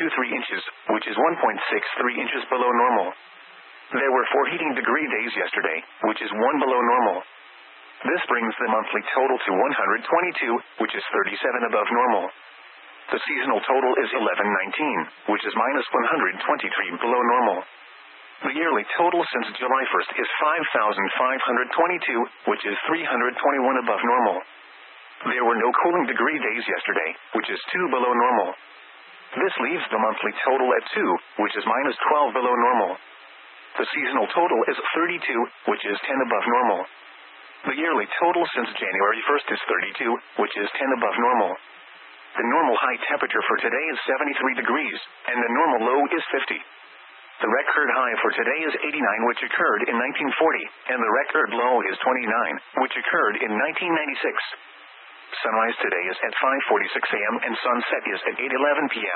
inches, which is 1.63 inches below normal. There were 4 heating degree days yesterday, which is 1 below normal. This brings the monthly total to 122, which is 37 above normal. The seasonal total is 1119, which is minus 123 below normal. The yearly total since July 1st is 5,522, which is 321 above normal. There were no cooling degree days yesterday, which is 2 below normal. This leaves the monthly total at 2, which is minus 12 below normal. The seasonal total is 32, which is 10 above normal. The yearly total since January 1st is 32, which is 10 above normal. The normal high temperature for today is 73 degrees, and the normal low is 50. The record high for today is 89, which occurred in 1940, and the record low is 29, which occurred in 1996. Sunrise today is at 5:46 a.m. and sunset is at 8:11 p.m.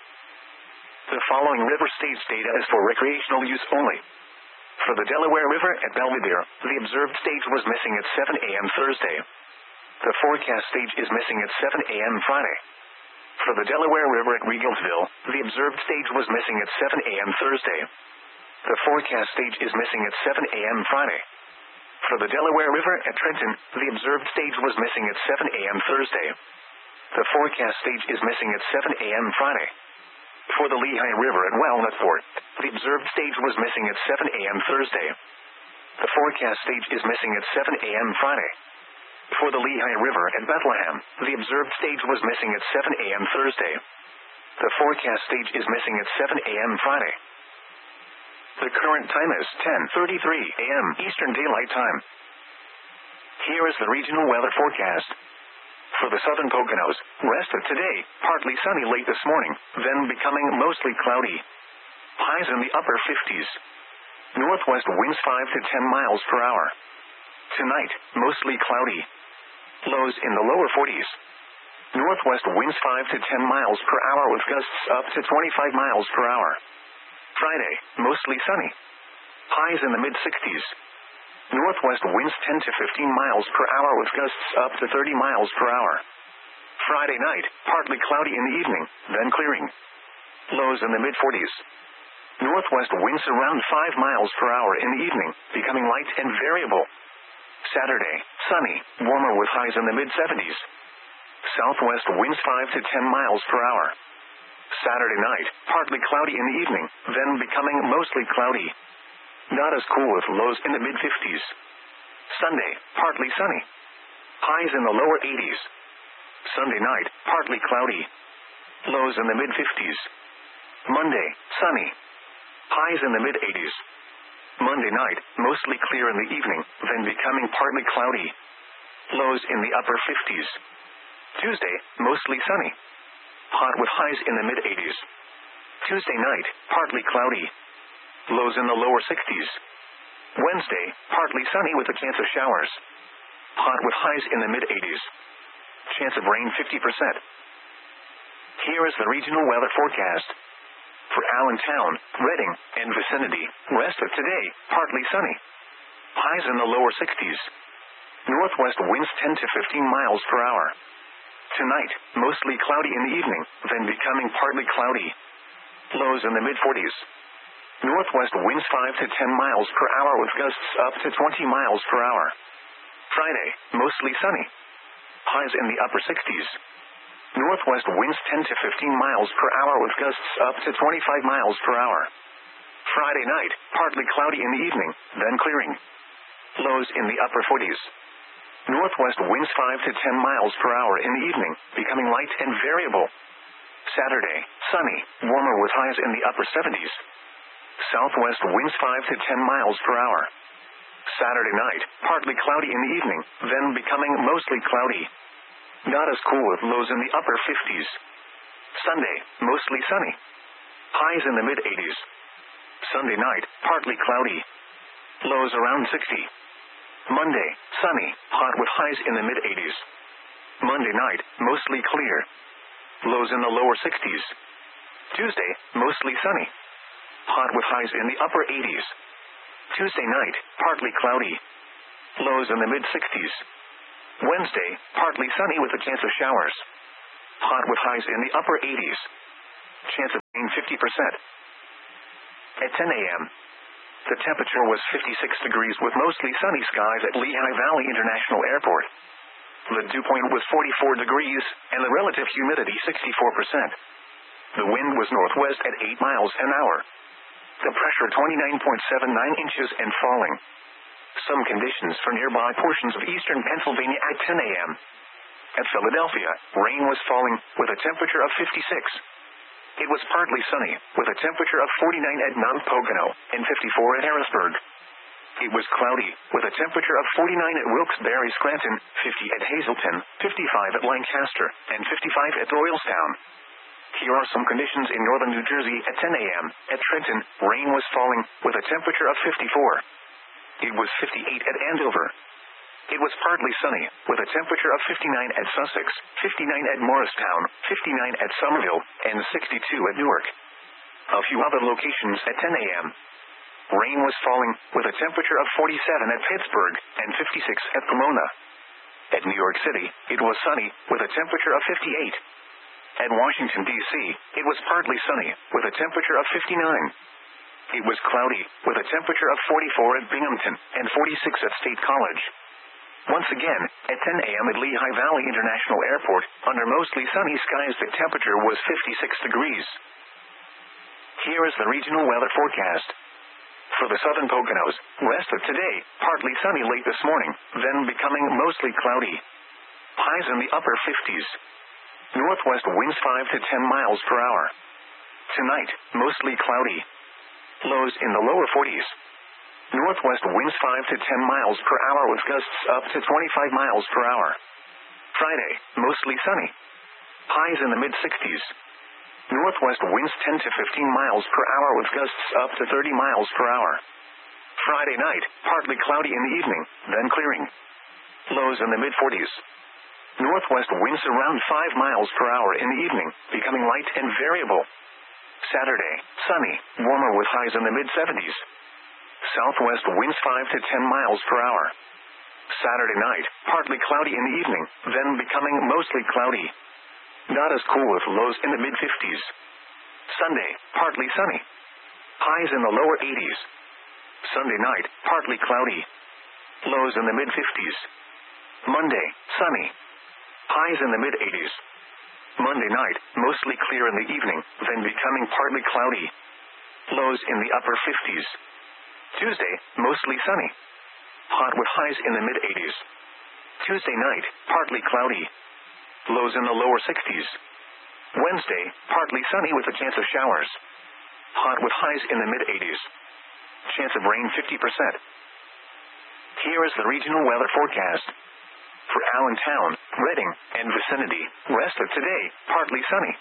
The following river stage data is for recreational use only. For the Delaware River at Belvidere, the observed stage was missing at 7 a.m. Thursday. The forecast stage is missing at 7 a.m. Friday. For the Delaware River at Regalsville, the observed stage was missing at 7 a.m. Thursday. The forecast stage is missing at 7 a.m. Friday. For the Delaware River at Trenton, the observed stage was missing at 7 a.m. Thursday. The forecast stage is missing at 7 a.m. Friday. For the Lehigh River at Walnut Fort, the observed stage was missing at 7 a.m. Thursday. The forecast stage is missing at 7 a.m. Friday. For the Lehigh River at Bethlehem, the observed stage was missing at 7 a.m. Thursday. The forecast stage is missing at 7 a.m. Friday. The current time is 10:33 a.m. Eastern Daylight Time. Here is the regional weather forecast. For the southern Poconos, rest of today, partly sunny late this morning, then becoming mostly cloudy. Highs in the upper 50s. Northwest winds 5 to 10 miles per hour. Tonight, mostly cloudy. Lows in the lower 40s. Northwest winds 5 to 10 miles per hour with gusts up to 25 miles per hour. Friday, mostly sunny. Highs in the mid-60s. Northwest winds 10 to 15 miles per hour with gusts up to 30 miles per hour. Friday night, partly cloudy in the evening, then clearing. Lows in the mid-40s. Northwest winds around 5 miles per hour in the evening, becoming light and variable. Saturday, sunny, warmer with highs in the mid-70s. Southwest winds 5 to 10 miles per hour. Saturday night, partly cloudy in the evening, then becoming mostly cloudy. Not as cool with lows in the mid-50s. Sunday, partly sunny. Highs in the lower 80s. Sunday night, partly cloudy. Lows in the mid-50s. Monday, sunny. Highs in the mid-80s. Monday night, mostly clear in the evening, then becoming partly cloudy. Lows in the upper 50s. Tuesday, mostly sunny. Hot with highs in the mid-80s. Tuesday night, partly cloudy. Lows in the lower 60s. Wednesday, partly sunny with a chance of showers. Hot with highs in the mid-80s. Chance of rain 50%. Here is the regional weather forecast. For Allentown, Reading, and vicinity, rest of today, partly sunny. Highs in the lower 60s. Northwest winds 10 to 15 miles per hour. Tonight, mostly cloudy in the evening, then becoming partly cloudy. Lows in the mid-40s. Northwest winds 5 to 10 miles per hour with gusts up to 20 miles per hour. Friday, mostly sunny. Highs in the upper 60s. Northwest winds 10 to 15 miles per hour with gusts up to 25 miles per hour. Friday night, partly cloudy in the evening, then clearing. Lows in the upper 40s. Northwest winds 5 to 10 miles per hour in the evening, becoming light and variable. Saturday, sunny, warmer with highs in the upper 70s. Southwest winds 5 to 10 miles per hour. Saturday night, partly cloudy in the evening, then becoming mostly cloudy. Not as cool with lows in the upper 50s. Sunday, mostly sunny. Highs in the mid-80s. Sunday night, partly cloudy. Lows around 60. Monday, sunny, hot with highs in the mid-80s. Monday night, mostly clear. Lows in the lower 60s. Tuesday, mostly sunny. Hot with highs in the upper 80s. Tuesday night, partly cloudy. Lows in the mid-60s. Wednesday, partly sunny with a chance of showers. Hot with highs in the upper 80s. Chance of rain 50%. At 10 a.m., the temperature was 56 degrees with mostly sunny skies at Lehigh Valley International Airport. The dew point was 44 degrees, and the relative humidity 64%. The wind was northwest at 8 miles an hour. The pressure 29.79 inches and falling. Some conditions for nearby portions of eastern Pennsylvania at 10 a.m. At Philadelphia, rain was falling, with a temperature of 56. It was partly sunny, with a temperature of 49 at Mount Pocono, and 54 at Harrisburg. It was cloudy, with a temperature of 49 at Wilkes-Barre Scranton, 50 at Hazleton, 55 at Lancaster, and 55 at Doylestown. Here are some conditions in northern New Jersey at 10 a.m. At Trenton, rain was falling, with a temperature of 54. It was 58 at Andover. It was partly sunny, with a temperature of 59 at Sussex, 59 at Morristown, 59 at Somerville, and 62 at Newark. A few other locations at 10 a.m. Rain was falling, with a temperature of 47 at Pittsburgh, and 56 at Pomona. At New York City, it was sunny, with a temperature of 58. At Washington, D.C., it was partly sunny, with a temperature of 59. It was cloudy, with a temperature of 44 at Binghamton, and 46 at State College. Once again, at 10 a.m. at Lehigh Valley International Airport, under mostly sunny skies the temperature was 56 degrees. Here is the regional weather forecast. For the southern Poconos, rest of today, partly sunny late this morning, then becoming mostly cloudy. Highs in the upper 50s. Northwest winds 5 to 10 miles per hour. Tonight, mostly cloudy. Lows in the lower 40s. Northwest winds 5 to 10 miles per hour with gusts up to 25 miles per hour. Friday, mostly sunny. Highs in the mid-60s. Northwest winds 10 to 15 miles per hour with gusts up to 30 miles per hour. Friday night, partly cloudy in the evening, then clearing. Lows in the mid-40s. Northwest winds around 5 miles per hour in the evening, becoming light and variable. Saturday, sunny, warmer with highs in the mid-70s. Southwest winds 5 to 10 miles per hour. Saturday night, partly cloudy in the evening, then becoming mostly cloudy. Not as cool with lows in the mid-50s. Sunday, partly sunny. Highs in the lower 80s. Sunday night, partly cloudy. Lows in the mid-50s. Monday, sunny. Highs in the mid-80s. Monday night, mostly clear in the evening, then becoming partly cloudy. Lows in the upper 50s. Tuesday, mostly sunny. Hot with highs in the mid-80s. Tuesday night, partly cloudy. Lows in the lower 60s. Wednesday, partly sunny with a chance of showers. Hot with highs in the mid-80s. Chance of rain 50%. Here is the regional weather forecast. For Allentown, Reading, and vicinity, rest of today, partly sunny.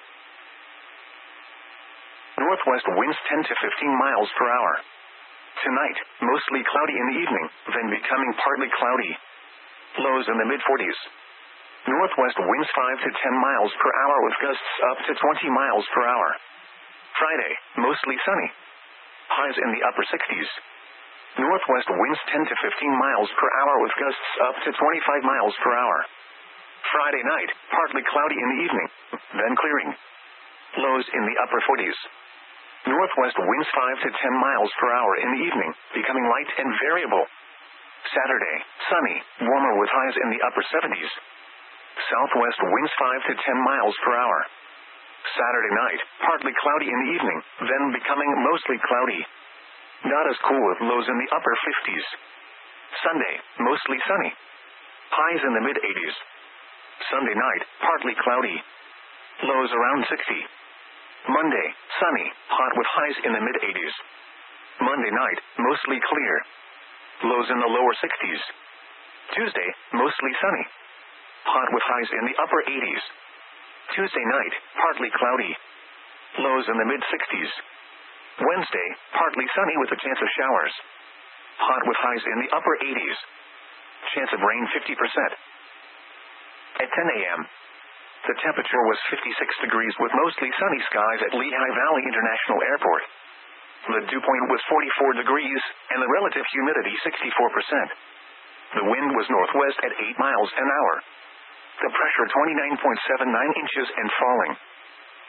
Northwest winds 10 to 15 miles per hour. Tonight, mostly cloudy in the evening, then becoming partly cloudy. Lows in the mid-40s. Northwest winds 5 to 10 miles per hour with gusts up to 20 miles per hour. Friday, mostly sunny. Highs in the upper 60s. Northwest winds 10 to 15 miles per hour with gusts up to 25 miles per hour. Friday night, partly cloudy in the evening, then clearing. Lows in the upper 40s. Northwest winds 5 to 10 miles per hour in the evening, becoming light and variable. Saturday, sunny, warmer with highs in the upper 70s. Southwest winds 5 to 10 miles per hour. Saturday night, partly cloudy in the evening, then becoming mostly cloudy. Not as cool with lows in the upper 50s. Sunday, mostly sunny. Highs in the mid-80s. Sunday night, partly cloudy. Lows around 60. Monday, sunny, hot with highs in the mid-80s. Monday night, mostly clear. Lows in the lower 60s. Tuesday, mostly sunny. Hot with highs in the upper 80s. Tuesday night, partly cloudy. Lows in the mid-60s. Wednesday, partly sunny with a chance of showers. Hot with highs in the upper 80s. Chance of rain 50%. At 10 a.m., the temperature was 56 degrees with mostly sunny skies at Lehigh Valley International Airport. The dew point was 44 degrees, and the relative humidity 64%. The wind was northwest at 8 miles an hour. The pressure 29.79 inches and falling.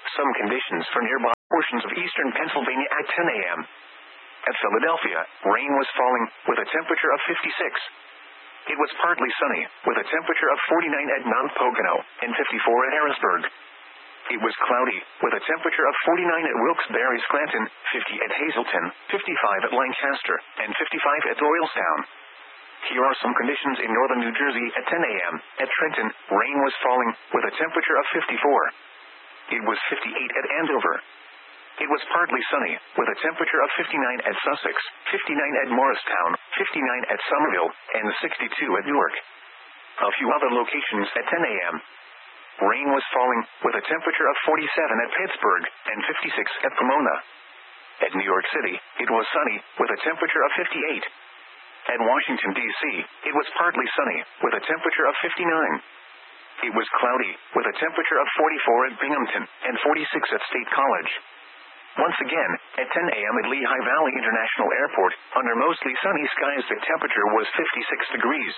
Some conditions for nearby portions of eastern Pennsylvania at 10 a.m. At Philadelphia, rain was falling, with a temperature of 56. It was partly sunny, with a temperature of 49 at Mount Pocono, and 54 at Harrisburg. It was cloudy, with a temperature of 49 at Wilkes-Barre, Scranton, 50 at Hazleton, 55 at Lancaster, and 55 at Doylestown. Here are some conditions in northern New Jersey at 10 a.m. At Trenton, rain was falling, with a temperature of 54. It was 58 at Andover. It was partly sunny, with a temperature of 59 at Sussex, 59 at Morristown, 59 at Somerville, and 62 at Newark. A few other locations at 10 a.m. Rain was falling, with a temperature of 47 at Pittsburgh, and 56 at Pomona. At New York City, it was sunny, with a temperature of 58. At Washington, D.C., it was partly sunny, with a temperature of 59. It was cloudy, with a temperature of 44 at Binghamton, and 46 at State College. Once again, at 10 a.m. at Lehigh Valley International Airport, under mostly sunny skies, the temperature was 56 degrees.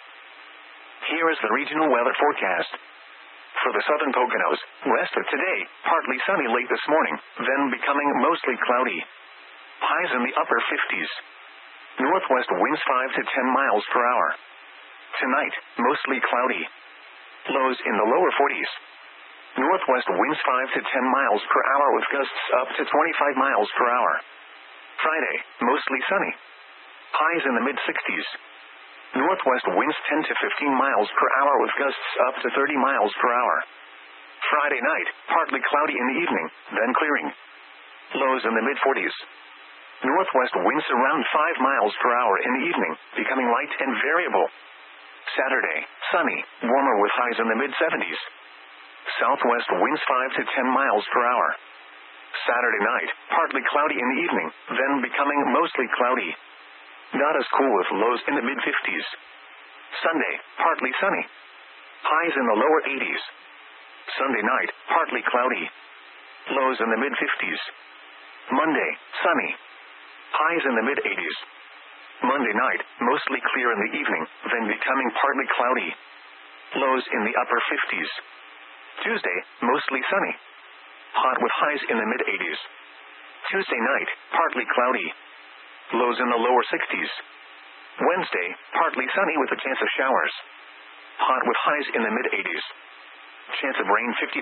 Here is the regional weather forecast. For the southern Poconos, rest of today, partly sunny late this morning, then becoming mostly cloudy. Highs in the upper 50s. Northwest winds 5 to 10 miles per hour. Tonight, mostly cloudy. Lows in the lower 40s. Northwest winds 5 to 10 miles per hour with gusts up to 25 miles per hour. Friday, mostly sunny. Highs in the mid-60s. Northwest winds 10 to 15 miles per hour with gusts up to 30 miles per hour. Friday night, partly cloudy in the evening, then clearing. Lows in the mid-40s. Northwest winds around 5 miles per hour in the evening, becoming light and variable. Saturday, sunny, warmer with highs in the mid-70s. Southwest winds 5 to 10 miles per hour. Saturday night, partly cloudy in the evening, then becoming mostly cloudy. Not as cool with lows in the mid-50s. Sunday, partly sunny. Highs in the lower 80s. Sunday night, partly cloudy. Lows in the mid-50s. Monday, sunny. Highs in the mid-80s. Monday night, mostly clear in the evening, then becoming partly cloudy. Lows in the upper 50s. Tuesday, mostly sunny. Hot with highs in the mid-80s. Tuesday night, partly cloudy. Lows in the lower 60s. Wednesday, partly sunny with a chance of showers. Hot with highs in the mid-80s. Chance of rain 50%.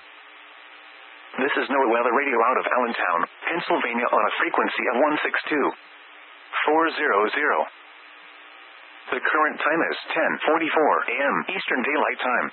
This is NOAA Weather Radio out of Allentown, Pennsylvania on a frequency of 162.400. The current time is 10:44 a.m. Eastern Daylight Time.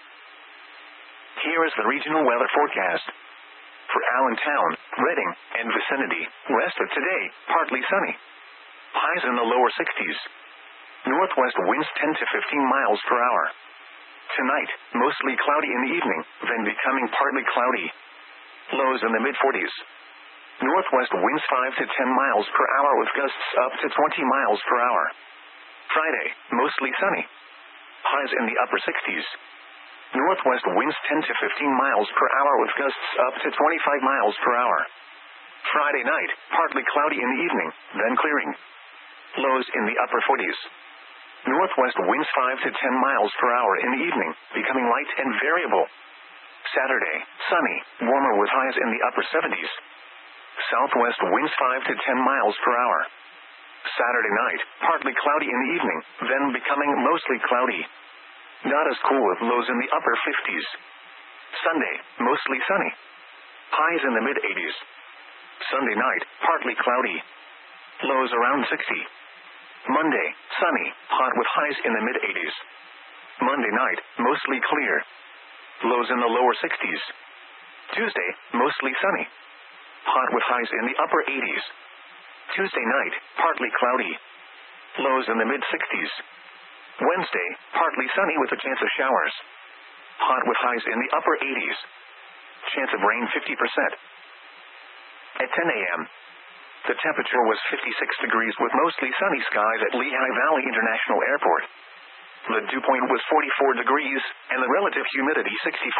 Here is the regional weather forecast. For Allentown, Reading, and vicinity, rest of today, partly sunny. Highs in the lower 60s. Northwest winds 10 to 15 miles per hour. Tonight, mostly cloudy in the evening, then becoming partly cloudy. Lows in the mid-40s. Northwest winds 5 to 10 miles per hour with gusts up to 20 miles per hour. Friday, mostly sunny. Highs in the upper 60s. Northwest winds 10 to 15 miles per hour with gusts up to 25 miles per hour. Friday night, partly cloudy in the evening, then clearing. Lows in the upper 40s. Northwest winds 5 to 10 miles per hour in the evening, becoming light and variable. Saturday, sunny, warmer with highs in the upper 70s. Southwest winds 5 to 10 miles per hour. Saturday night, partly cloudy in the evening, then becoming mostly cloudy. Not as cool with lows in the upper 50s. Sunday, mostly sunny. Highs in the mid-80s. Sunday night, partly cloudy. Lows around 60. Monday, sunny, hot with highs in the mid-80s. Monday night, mostly clear. Lows in the lower 60s. Tuesday, mostly sunny. Hot with highs in the upper 80s. Tuesday night, partly cloudy. Lows in the mid-60s. Wednesday, partly sunny with a chance of showers. Hot with highs in the upper 80s. Chance of rain 50%. At 10 a.m., the temperature was 56 degrees with mostly sunny skies at Lehigh Valley International Airport. The dew point was 44 degrees, and the relative humidity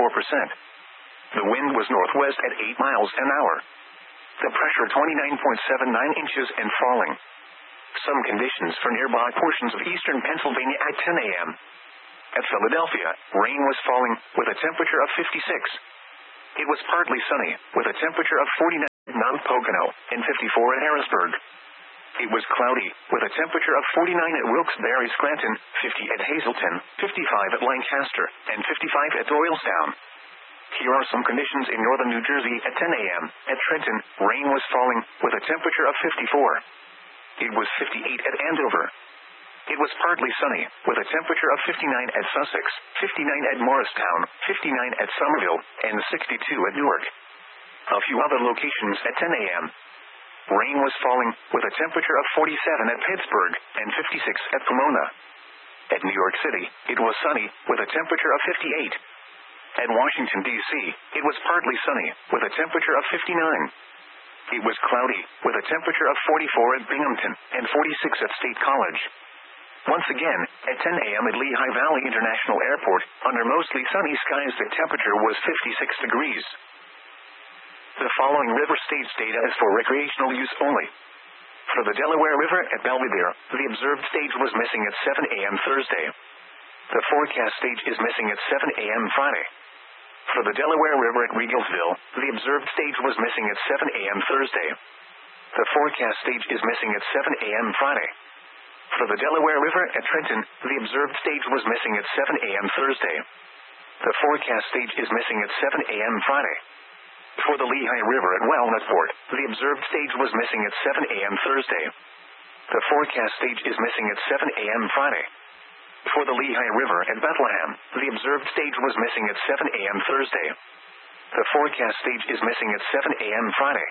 64%. The wind was northwest at 8 miles an hour. The pressure 29.79 inches and falling. Some conditions for nearby portions of eastern Pennsylvania at 10 a.m. At Philadelphia, rain was falling, with a temperature of 56. it was partly sunny, with a temperature of 49 at Mount Pocono and 54 at Harrisburg. It was cloudy, with a temperature of 49 at Wilkes-Barre Scranton, 50 at Hazleton, 55 at Lancaster, and 55 at Doylestown. Here are some conditions in northern New Jersey at 10 a.m. At Trenton, rain was falling, with a temperature of 54. It was 58 at Andover. It was partly sunny, with a temperature of 59 at Sussex, 59 at Morristown, 59 at Somerville, and 62 at Newark. A few other locations at 10 a.m. Rain was falling, with a temperature of 47 at Pittsburgh, and 56 at Pomona. At New York City, it was sunny, with a temperature of 58. At Washington, D.C., it was partly sunny, with a temperature of 59. It was cloudy, with a temperature of 44 at Binghamton, and 46 at State College. Once again, at 10 a.m. at Lehigh Valley International Airport, under mostly sunny skies the temperature was 56 degrees. The following river stage data is for recreational use only. For the Delaware River at Belvidere, the observed stage was missing at 7 a.m. Thursday. The forecast stage is missing at 7 a.m. Friday. For the Delaware River at Regalsville, the observed stage was missing at 7 a.m. Thursday. The forecast stage is missing at 7 a.m. Friday. For the Delaware River at Trenton, the observed stage was missing at 7 a.m. Thursday. The forecast stage is missing at 7 a.m. Friday. For the Lehigh River at Walnutport, the observed stage was missing at 7 a.m. Thursday. The forecast stage is missing at 7 a.m. Friday. For the Lehigh River at Bethlehem, the observed stage was missing at 7 a.m. Thursday. The forecast stage is missing at 7 a.m. Friday.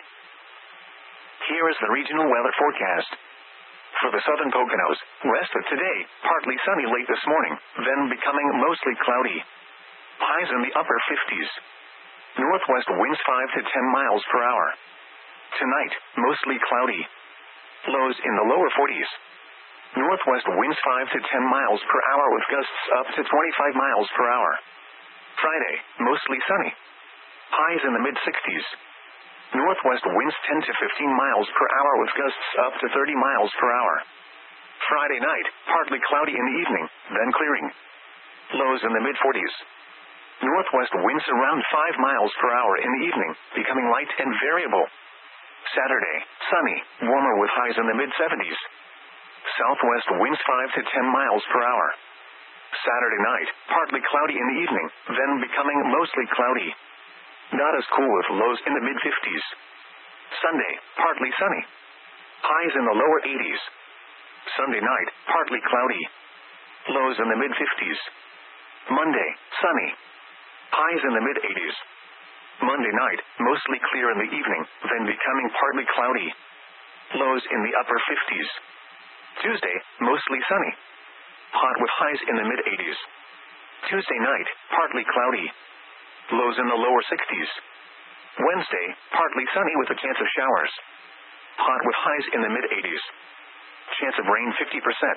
Here is the regional weather forecast. For the southern Poconos, rest of today, partly sunny late this morning, then becoming mostly cloudy. Highs in the upper 50s. Northwest winds 5 to 10 miles per hour. Tonight, mostly cloudy. Lows in the lower 40s. Northwest winds 5 to 10 miles per hour with gusts up to 25 miles per hour. Friday, mostly sunny. Highs in the mid-60s. Northwest winds 10 to 15 miles per hour with gusts up to 30 miles per hour. Friday night, partly cloudy in the evening, then clearing. Lows in the mid-40s. Northwest winds around 5 miles per hour in the evening, becoming light and variable. Saturday, sunny, warmer with highs in the mid-70s. Southwest winds 5 to 10 miles per hour. Saturday night, partly cloudy in the evening, then becoming mostly cloudy. Not as cool with lows in the mid-50s. Sunday, partly sunny. Highs in the lower 80s. Sunday night, partly cloudy. Lows in the mid-50s. Monday, sunny. Highs in the mid-80s. Monday night, mostly clear in the evening, then becoming partly cloudy. Lows in the upper 50s. Tuesday, mostly sunny. Hot with highs in the mid-80s. Tuesday night, partly cloudy. Lows in the lower 60s. Wednesday, partly sunny with a chance of showers. Hot with highs in the mid-80s. Chance of rain 50%.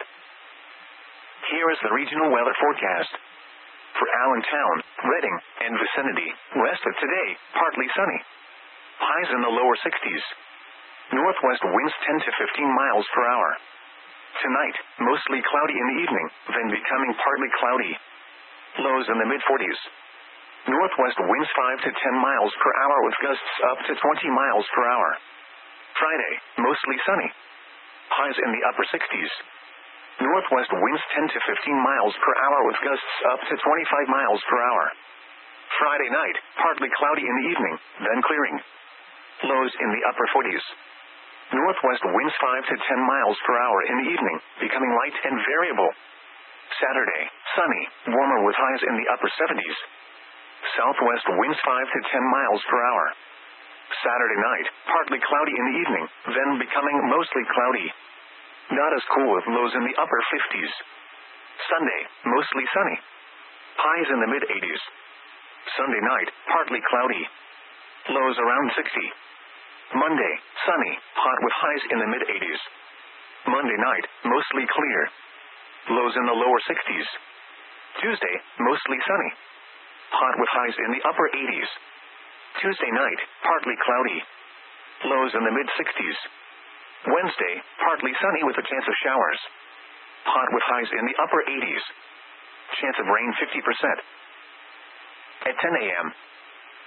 Here is the regional weather forecast. For Allentown, Reading, and vicinity, rest of today, partly sunny. Highs in the lower 60s. Northwest winds 10 to 15 miles per hour. Tonight, mostly cloudy in the evening, then becoming partly cloudy. Lows in the mid-40s. Northwest winds 5 to 10 miles per hour with gusts up to 20 miles per hour. Friday, mostly sunny. Highs in the upper 60s. Northwest winds 10 to 15 miles per hour with gusts up to 25 miles per hour. Friday night, partly cloudy in the evening, then clearing. Lows in the upper 40s. Northwest winds 5 to 10 miles per hour in the evening, becoming light and variable. Saturday, sunny, warmer with highs in the upper 70s. Southwest winds 5 to 10 miles per hour. Saturday night, partly cloudy in the evening, then becoming mostly cloudy. Not as cool with lows in the upper 50s. Sunday, mostly sunny. Highs in the mid-80s. Sunday night, partly cloudy. Lows around 60. Monday, sunny, hot with highs in the mid-80s. Monday night, mostly clear. Lows in the lower 60s. Tuesday, mostly sunny. Hot with highs in the upper 80s. Tuesday night, partly cloudy. Lows in the mid-60s. Wednesday, partly sunny with a chance of showers. Hot with highs in the upper 80s. Chance of rain 50%. At 10 a.m.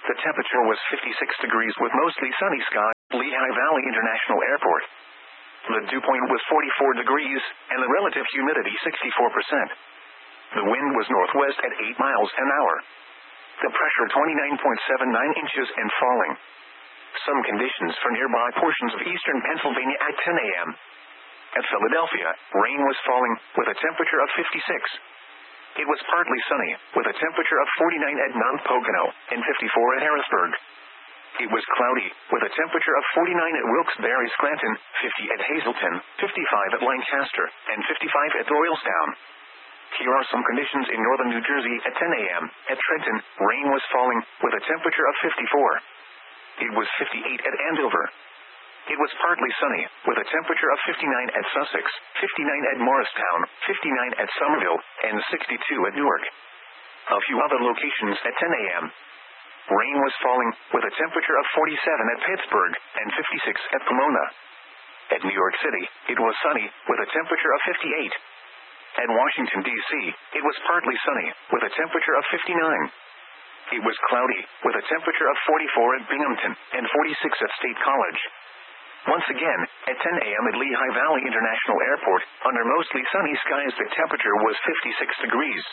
The temperature was 56 degrees with mostly sunny skies at Lehigh Valley International Airport. The dew point was 44 degrees, and the relative humidity 64%. The wind was northwest at 8 miles an hour. The pressure 29.79 inches and falling. Some conditions for nearby portions of eastern Pennsylvania at 10 a.m. At Philadelphia, rain was falling, with a temperature of 56. It was partly sunny, with a temperature of 49 at Mount Pocono, and 54 at Harrisburg. It was cloudy, with a temperature of 49 at Wilkes-Barre Scranton, 50 at Hazleton, 55 at Lancaster, and 55 at Doylestown. Here are some conditions in northern New Jersey at 10 a.m. At Trenton, rain was falling, with a temperature of 54. It was 58 at Andover. It was partly sunny, with a temperature of 59 at Sussex, 59 at Morristown, 59 at Somerville, and 62 at Newark. A few other locations at 10 a.m. Rain was falling, with a temperature of 47 at Pittsburgh, and 56 at Pomona. At New York City, it was sunny, with a temperature of 58. At Washington, D.C., it was partly sunny, with a temperature of 59. It was cloudy, with a temperature of 44 at Binghamton, and 46 at State College. Once again, at 10 a.m. at Lehigh Valley International Airport, under mostly sunny skies, the temperature was 56 degrees.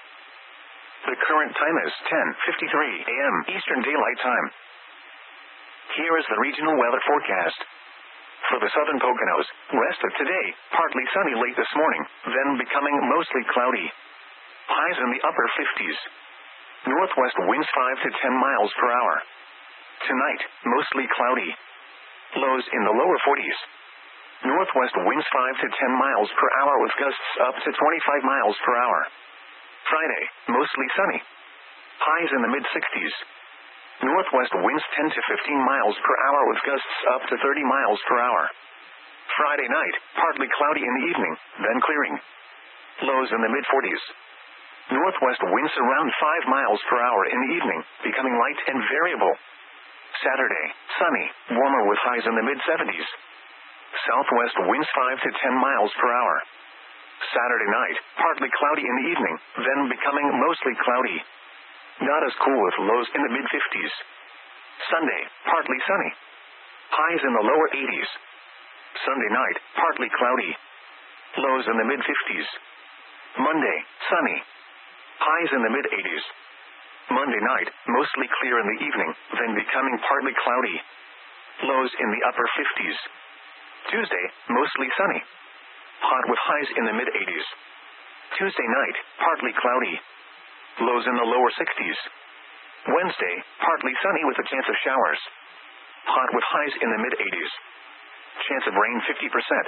The current time is 10:53 a.m. Eastern Daylight Time. Here is the regional weather forecast. For the southern Poconos, rest of today, partly sunny late this morning, then becoming mostly cloudy. Highs in the upper 50s. Northwest winds 5 to 10 miles per hour. Tonight, mostly cloudy. Lows in the lower 40s. Northwest winds 5 to 10 miles per hour with gusts up to 25 miles per hour. Friday, mostly sunny. Highs in the mid-60s. Northwest winds 10 to 15 miles per hour with gusts up to 30 miles per hour. Friday night, partly cloudy in the evening, then clearing. Lows in the mid-40s. Northwest winds around 5 miles per hour in the evening, becoming light and variable. Saturday, sunny, warmer with highs in the mid-70s. Southwest winds 5 to 10 miles per hour. Saturday night, partly cloudy in the evening, then becoming mostly cloudy. Not as cool with lows in the mid-50s. Sunday, partly sunny. Highs in the lower 80s. Sunday night, partly cloudy. Lows in the mid-50s. Monday, sunny. Highs in the mid-80s. Monday night, mostly clear in the evening, then becoming partly cloudy. Lows in the upper 50s. Tuesday, mostly sunny. Hot with highs in the mid-80s. Tuesday night, partly cloudy. Lows in the lower 60s. Wednesday, partly sunny with a chance of showers. Hot with highs in the mid-80s. Chance of rain 50%.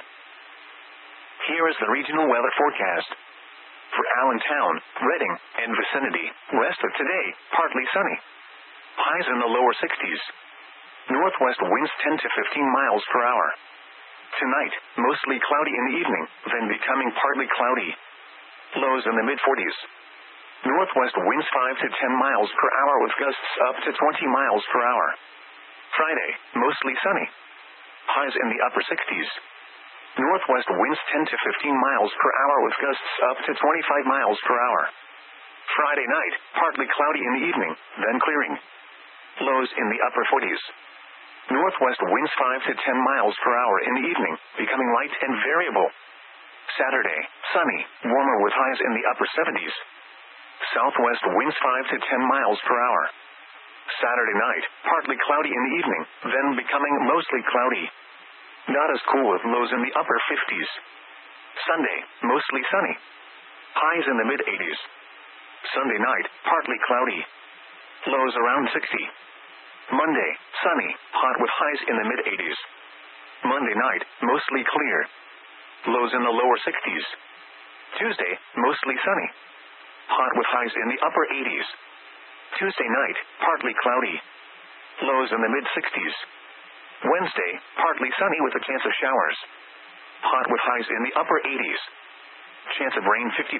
Here is the regional weather forecast. For Allentown, Reading, and vicinity, rest of today, partly sunny. Highs in the lower 60s. Northwest winds 10 to 15 miles per hour. Tonight, mostly cloudy in the evening, then becoming partly cloudy. Lows in the mid-40s. Northwest winds 5 to 10 miles per hour with gusts up to 20 miles per hour. Friday, mostly sunny. Highs in the upper 60s. Northwest winds 10 to 15 miles per hour with gusts up to 25 miles per hour. Friday night, partly cloudy in the evening, then clearing. Lows in the upper 40s. Northwest winds 5 to 10 miles per hour in the evening, becoming light and variable. Saturday, sunny, warmer with highs in the upper 70s. Southwest winds 5 to 10 miles per hour. Saturday night, partly cloudy in the evening, then becoming mostly cloudy. Not as cool with lows in the upper 50s. Sunday, mostly sunny. Highs in the mid-80s. Sunday night, partly cloudy. Lows around 60. Monday, sunny, hot with highs in the mid-80s. Monday night, mostly clear. Lows in the lower 60s. Tuesday, mostly sunny. Hot with highs in the upper 80s. Tuesday night, partly cloudy. Lows in the mid-60s. Wednesday, partly sunny with a chance of showers. Hot with highs in the upper 80s. Chance of rain 50%.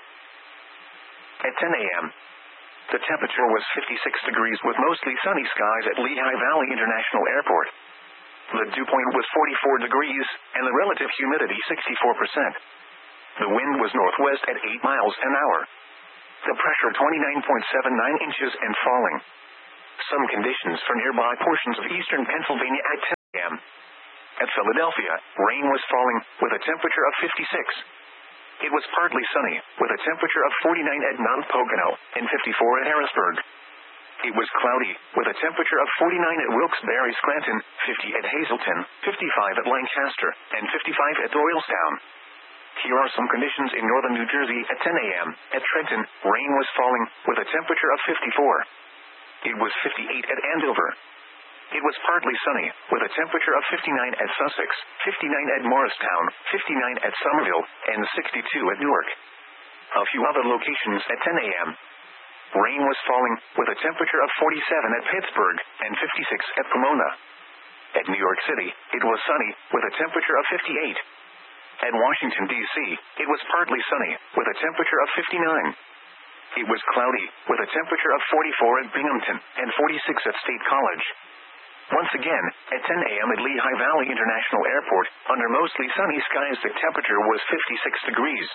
At 10 a.m., the temperature was 56 degrees with mostly sunny skies at Lehigh Valley International Airport. The dew point was 44 degrees, and the relative humidity 64%. The wind was northwest at 8 miles an hour. The pressure 29.79 inches and falling. Some conditions for nearby portions of eastern Pennsylvania at 10 a.m. At Philadelphia, rain was falling, with a temperature of 56. It was partly sunny, with a temperature of 49 at Mount Pocono, and 54 at Harrisburg. It was cloudy, with a temperature of 49 at Wilkes-Barre Scranton, 50 at Hazleton, 55 at Lancaster, and 55 at Doylestown. Here are some conditions in northern New Jersey at 10 a.m. At Trenton, rain was falling, with a temperature of 54. It was 58 at Andover. It was partly sunny, with a temperature of 59 at Sussex, 59 at Morristown, 59 at Somerville, and 62 at Newark. A few other locations at 10 a.m. Rain was falling, with a temperature of 47 at Pittsburgh, and 56 at Pomona. At New York City, it was sunny, with a temperature of 58. At Washington, D.C., it was partly sunny, with a temperature of 59. It was cloudy, with a temperature of 44 at Binghamton, and 46 at State College. Once again, at 10 a.m. at Lehigh Valley International Airport, under mostly sunny skies, the temperature was 56 degrees.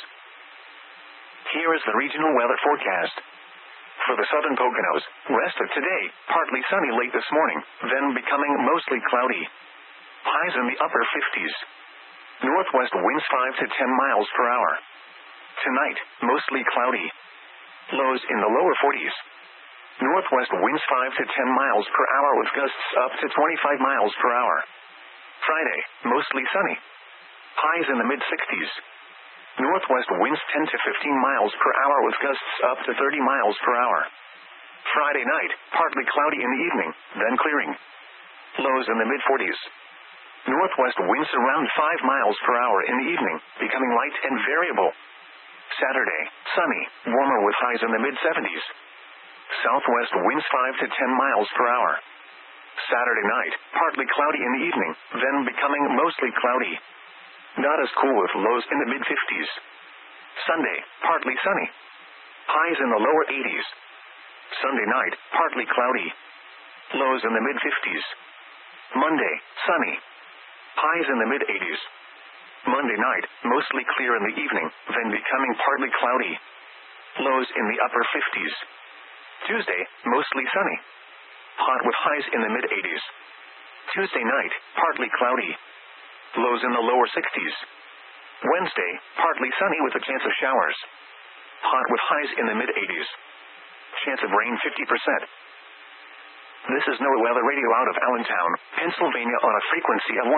Here is the regional weather forecast. For the southern Poconos, rest of today, partly sunny late this morning, then becoming mostly cloudy. Highs in the upper 50s. Northwest winds 5 to 10 miles per hour. Tonight, mostly cloudy. Lows in the lower 40s. Northwest winds 5 to 10 miles per hour with gusts up to 25 miles per hour. Friday, mostly sunny. Highs in the mid-60s. Northwest winds 10 to 15 miles per hour with gusts up to 30 miles per hour. Friday night, partly cloudy in the evening, then clearing. Lows in the mid-40s. Northwest winds around 5 miles per hour in the evening, becoming light and variable. Saturday, sunny, warmer with highs in the mid-70s. Southwest winds 5 to 10 miles per hour. Saturday night, partly cloudy in the evening, then becoming mostly cloudy. Not as cool with lows in the mid-50s. Sunday, partly sunny. Highs in the lower 80s. Sunday night, partly cloudy. Lows in the mid-50s. Monday, sunny. Highs in the mid-80s. Monday night, mostly clear in the evening, then becoming partly cloudy. Lows in the upper 50s. Tuesday, mostly sunny. Hot with highs in the mid-80s. Tuesday night, partly cloudy. Lows in the lower 60s. Wednesday, partly sunny with a chance of showers. Hot with highs in the mid-80s. Chance of rain 50%. This is NOAA Weather Radio out of Allentown, Pennsylvania on a frequency of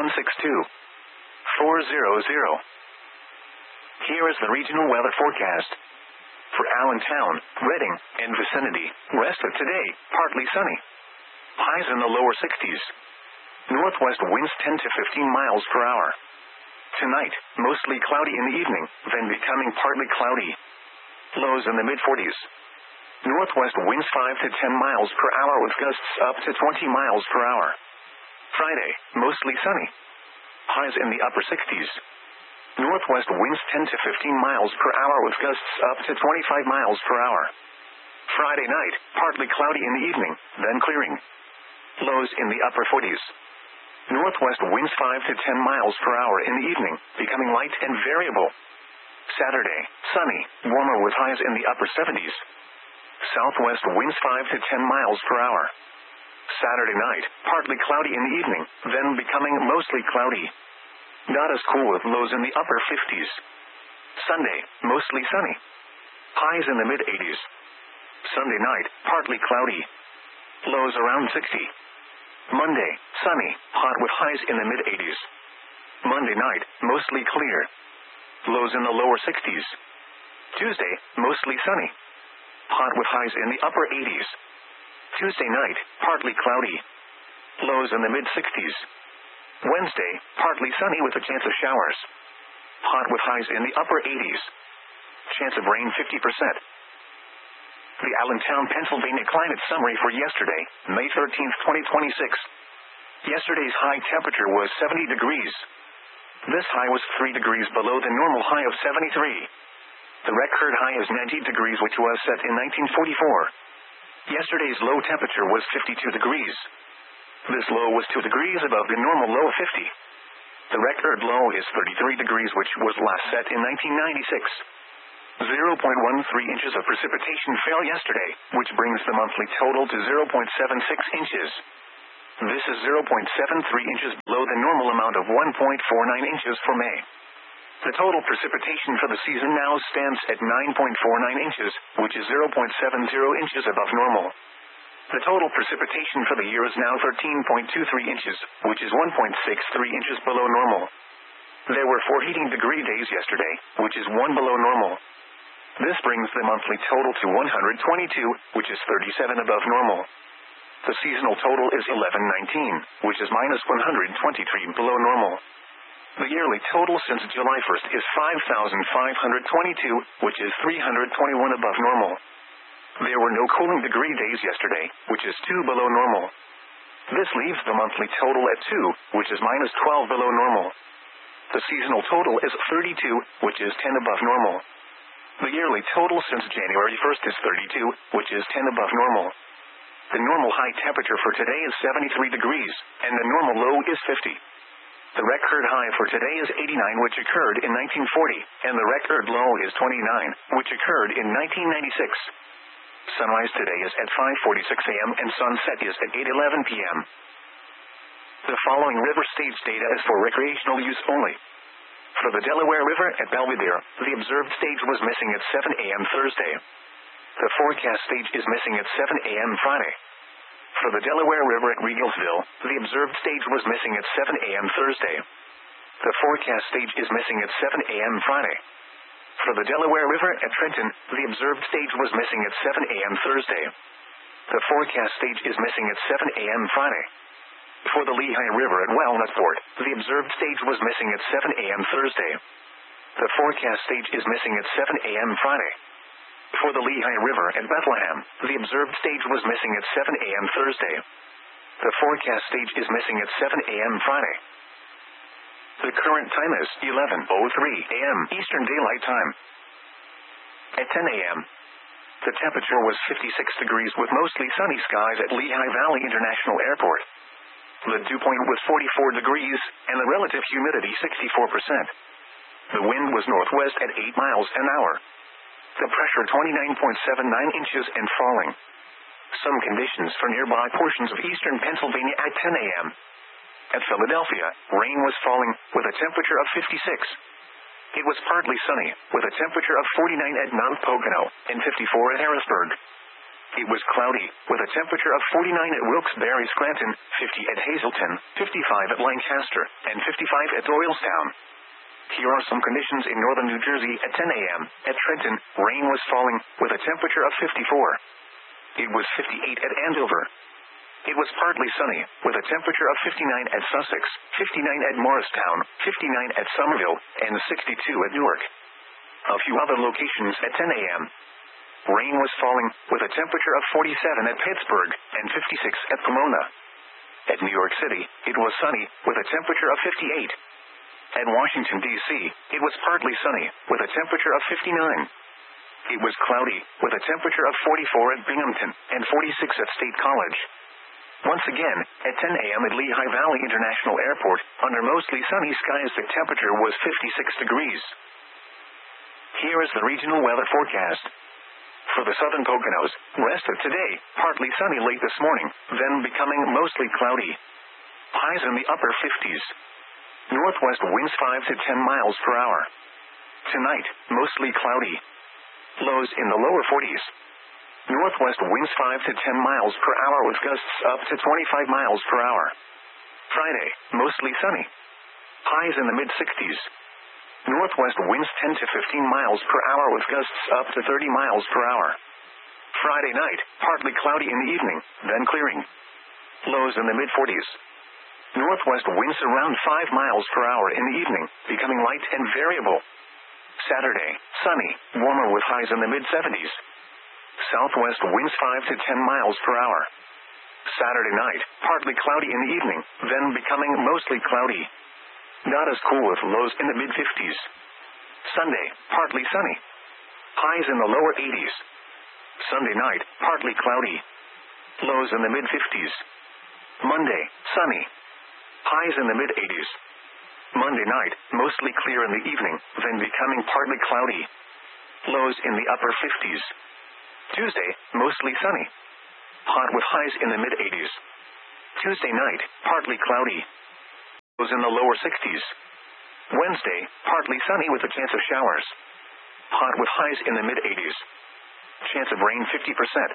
162.400. Here is the regional weather forecast. For Allentown, Reading, and vicinity, rest of today, partly sunny. Highs in the lower 60s. Northwest winds 10 to 15 miles per hour. Tonight, mostly cloudy in the evening, then becoming partly cloudy. Lows in the mid-40s. Northwest winds 5 to 10 miles per hour with gusts up to 20 miles per hour. Friday, mostly sunny. Highs in the upper 60s. Northwest winds 10 to 15 miles per hour with gusts up to 25 miles per hour. Friday night, partly cloudy in the evening, then clearing. Lows in the upper 40s. Northwest winds 5 to 10 miles per hour in the evening, becoming light and variable. Saturday, sunny, warmer with highs in the upper 70s. Southwest winds 5 to 10 miles per hour. Saturday night, partly cloudy in the evening, then becoming mostly cloudy. Not as cool with lows in the upper 50s. Sunday, mostly sunny. Highs in the mid-80s. Sunday night, partly cloudy. Lows around 60. Monday, sunny, hot with highs in the mid-80s. Monday night, mostly clear. Lows in the lower 60s. Tuesday, mostly sunny. Hot with highs in the upper 80s. Tuesday night, partly cloudy. Lows in the mid-60s. Wednesday, partly sunny with a chance of showers. Hot with highs in the upper 80s. Chance of rain 50%. The Allentown, Pennsylvania climate summary for yesterday, May 13, 2026. Yesterday's high temperature was 70 degrees. This high was 3 degrees below the normal high of 73. The record high is 90 degrees, which was set in 1944. Yesterday's low temperature was 52 degrees. This low was 2 degrees above the normal low of 50. The record low is 33 degrees, which was last set in 1996. 0.13 inches of precipitation fell yesterday, which brings the monthly total to 0.76 inches. This is 0.73 inches below the normal amount of 1.49 inches for May. The total precipitation for the season now stands at 9.49 inches, which is 0.70 inches above normal. The total precipitation for the year is now 13.23 inches, which is 1.63 inches below normal. There were 4 heating degree days yesterday, which is 1 below normal. This brings the monthly total to 122, which is 37 above normal. The seasonal total is 1119, which is minus 123 below normal. The yearly total since July 1st is 5,522, which is 321 above normal. There were no cooling degree days yesterday, which is 2 below normal. This leaves the monthly total at 2, which is minus 12 below normal. The seasonal total is 32, which is 10 above normal. The yearly total since January 1st is 32, which is 10 above normal. The normal high temperature for today is 73 degrees, and the normal low is 50. The record high for today is 89, which occurred in 1940, and the record low is 29, which occurred in 1996. Sunrise today is at 5:46 a.m. and sunset is at 8:11 p.m. The following river stage data is for recreational use only. For the Delaware River at Belvidere, the observed stage was missing at 7 a.m. Thursday. The forecast stage is missing at 7 a.m. Friday. For the Delaware River at Regalsville, the observed stage was missing at 7 a.m. Thursday. The forecast stage is missing at 7 a.m. Friday. For the Delaware River at Trenton, the observed stage was missing at 7 a.m. Thursday. The forecast stage is missing at 7 a.m. Friday. For the Lehigh River at Walnutport, the observed stage was missing at 7 a.m. Thursday. The forecast stage is missing at 7 a.m. Friday. For the Lehigh River at Bethlehem, the observed stage was missing at 7 a.m. Thursday. The forecast stage is missing at 7 a.m. Friday. The current time is 11:03 a.m. Eastern Daylight Time. At 10 a.m., the temperature was 56 degrees with mostly sunny skies at Lehigh Valley International Airport. The dew point was 44 degrees, and the relative humidity 64%. The wind was northwest at 8 miles an hour. The pressure 29.79 inches and falling. Some conditions for nearby portions of eastern Pennsylvania at 10 a.m. At Philadelphia, rain was falling, with a temperature of 56. It was partly sunny, with a temperature of 49 at Mount Pocono, and 54 at Harrisburg. It was cloudy, with a temperature of 49 at Wilkes-Barre Scranton, 50 at Hazleton, 55 at Lancaster, and 55 at Doylestown. Here are some conditions in northern New Jersey at 10 a.m. At Trenton, rain was falling, with a temperature of 54. It was 58 at Andover. It was partly sunny, with a temperature of 59 at Sussex, 59 at Morristown, 59 at Somerville, and 62 at Newark. A few other locations at 10 a.m. Rain was falling, with a temperature of 47 at Pittsburgh, and 56 at Pomona. At New York City, it was sunny, with a temperature of 58. At Washington, D.C., it was partly sunny, with a temperature of 59. It was cloudy, with a temperature of 44 at Binghamton, and 46 at State College. Once again, at 10 a.m. at Lehigh Valley International Airport, under mostly sunny skies the temperature was 56 degrees. Here is the regional weather forecast. For the southern Poconos, rest of today, partly sunny late this morning, then becoming mostly cloudy. Highs in the upper 50s. Northwest winds 5 to 10 miles per hour. Tonight, mostly cloudy. Lows in the lower 40s. Northwest winds 5 to 10 miles per hour with gusts up to 25 miles per hour. Friday, mostly sunny. Highs in the mid-60s. Northwest winds 10 to 15 miles per hour with gusts up to 30 miles per hour. Friday night, partly cloudy in the evening, then clearing. Lows in the mid-40s. Northwest winds around 5 miles per hour in the evening, becoming light and variable. Saturday, sunny, warmer with highs in the mid-70s. Southwest winds 5 to 10 miles per hour. Saturday night, partly cloudy in the evening, then becoming mostly cloudy. Not as cool with lows in the mid-50s. Sunday, partly sunny. Highs in the lower 80s. Sunday night, partly cloudy. Lows in the mid-50s. Monday, sunny. Highs in the mid-80s. Monday night, mostly clear in the evening, then becoming partly cloudy. Lows in the upper 50s. Tuesday, mostly sunny. Hot with highs in the mid-80s. Tuesday night, partly cloudy. Lows in the lower 60s. Wednesday, partly sunny with a chance of showers. Hot with highs in the mid-80s. Chance of rain 50%.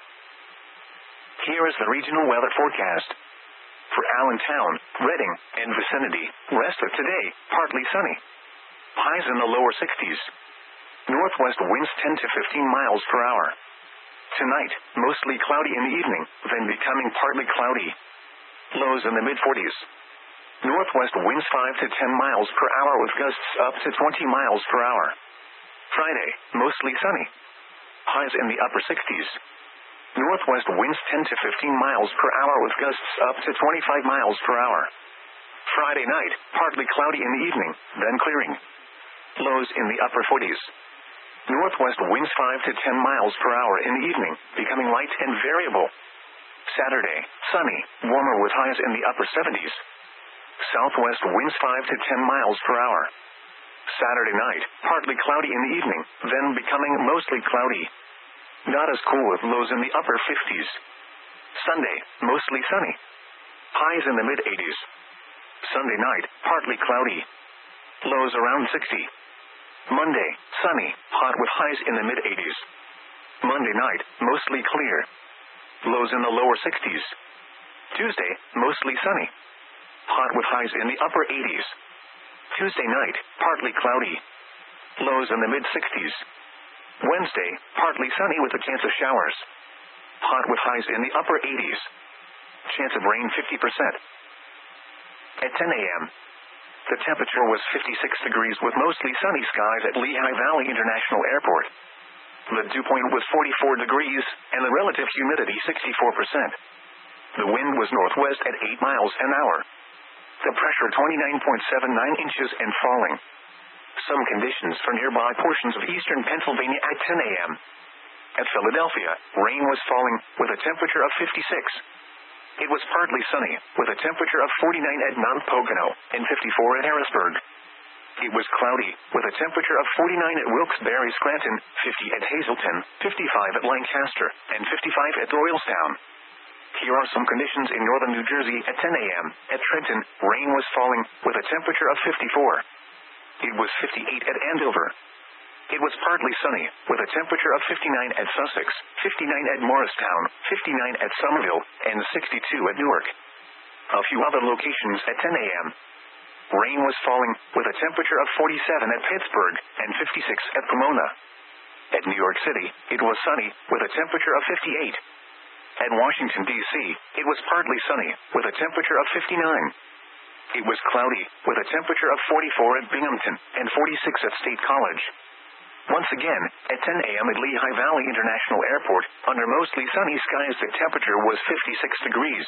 Here is the regional weather forecast. For Allentown, Reading, and vicinity, rest of today, partly sunny. Highs in the lower 60s. Northwest winds 10 to 15 miles per hour. Tonight, mostly cloudy in the evening, then becoming partly cloudy. Lows in the mid-40s. Northwest winds 5 to 10 miles per hour with gusts up to 20 miles per hour. Friday, mostly sunny. Highs in the upper 60s. Northwest winds 10 to 15 miles per hour with gusts up to 25 miles per hour. Friday night, partly cloudy in the evening, then clearing. Lows in the upper 40s. Northwest winds 5 to 10 miles per hour in the evening, becoming light and variable. Saturday, sunny, warmer with highs in the upper 70s. Southwest winds 5 to 10 miles per hour. Saturday night, partly cloudy in the evening, then becoming mostly cloudy. Not as cool with lows in the upper 50s. Sunday, mostly sunny. Highs in the mid-80s. Sunday night, partly cloudy. Lows around 60. Monday, sunny, hot with highs in the mid-80s. Monday night, mostly clear. Lows in the lower 60s. Tuesday, mostly sunny. Hot with highs in the upper 80s. Tuesday night, partly cloudy. Lows in the mid-60s. Wednesday, partly sunny with a chance of showers. Hot with highs in the upper 80s. Chance of rain 50%. At 10 a.m., the temperature was 56 degrees with mostly sunny skies at Lehigh Valley International Airport. The dew point was 44 degrees, and the relative humidity 64%. The wind was northwest at 8 miles an hour. The pressure 29.79 inches and falling. Some conditions for nearby portions of eastern Pennsylvania at 10 a.m. At Philadelphia, rain was falling, with a temperature of 56. It was partly sunny, with a temperature of 49 at Mount Pocono, and 54 at Harrisburg. It was cloudy, with a temperature of 49 at Wilkes-Barre Scranton, 50 at Hazleton, 55 at Lancaster, and 55 at Doylestown. Here are some conditions in northern New Jersey at 10 a.m. At Trenton, rain was falling, with a temperature of 54. It was 58 at Andover. It was partly sunny, with a temperature of 59 at Sussex, 59 at Morristown, 59 at Somerville, and 62 at Newark. A few other locations at 10 a.m. Rain was falling, with a temperature of 47 at Pittsburgh, and 56 at Pomona. At New York City, it was sunny, with a temperature of 58. At Washington, D.C., it was partly sunny, with a temperature of 59. It was cloudy, with a temperature of 44 at Binghamton, and 46 at State College. Once again, at 10 a.m. at Lehigh Valley International Airport, under mostly sunny skies the temperature was 56 degrees.